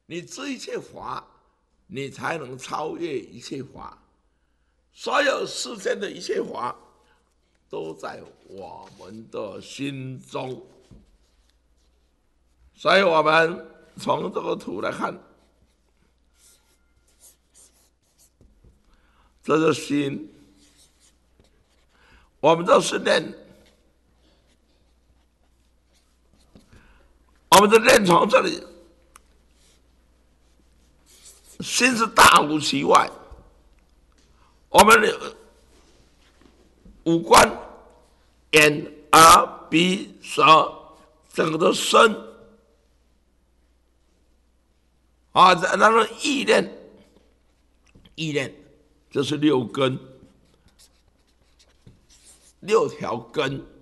你知一切法，你才能超越一切法。所有世间的一切法，都在我们的心中。所以我们从这个图来看，这是心，我们都是念，我们的念从这里，心是大无其外，我们的五官、眼、耳、鼻、舌，整个的身啊，那个意念就是六根，6条根。